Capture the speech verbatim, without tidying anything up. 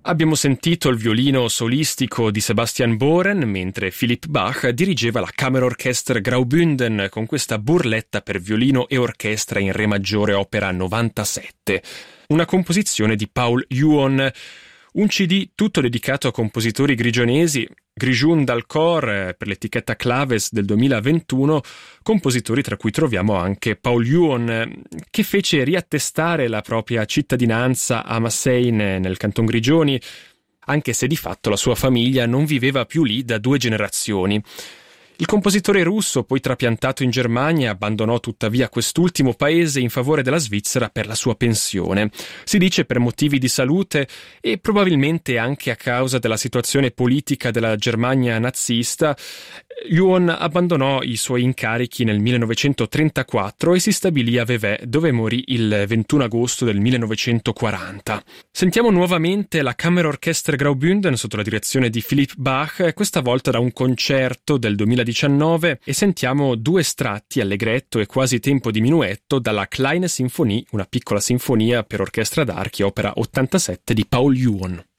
Abbiamo sentito il violino solistico di Sebastian Bohren mentre Philipp Bach dirigeva la Kammerorchester Graubünden con questa burletta per violino e orchestra in re maggiore opera novantasette, una composizione di Paul Juon, un C D tutto dedicato a compositori grigionesi, Grigiun d'Alcor per l'etichetta Claves del duemilaventuno, compositori tra cui troviamo anche Paul Juon, che fece riattestare la propria cittadinanza a Massein nel Canton Grigioni, anche se di fatto la sua famiglia non viveva più lì da due generazioni. Il compositore russo, poi trapiantato in Germania, abbandonò tuttavia quest'ultimo paese in favore della Svizzera per la sua pensione. Si dice per motivi di salute e probabilmente anche a causa della situazione politica della Germania nazista. Juon abbandonò i suoi incarichi nel millenovecentotrentaquattro e si stabilì a Vevey, dove morì il ventuno agosto del millenovecentoquaranta. Sentiamo nuovamente la Kammerorchester Graubünden sotto la direzione di Philipp Bach, questa volta da un concerto del duemiladiciannove, e sentiamo due estratti allegretto e quasi tempo di minuetto dalla Kleine Sinfonie, una piccola sinfonia per orchestra d'archi, opera ottantasette di Paul Juon.